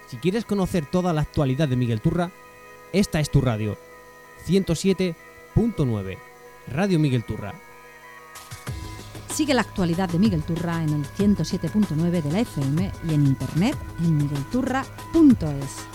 Si quieres conocer toda la actualidad de Miguel Turra, esta es tu radio. 107.9 Radio Miguel Turra. Sigue la actualidad de Miguel Turra en el 107.9 de la FM y en internet en miguelturra.es.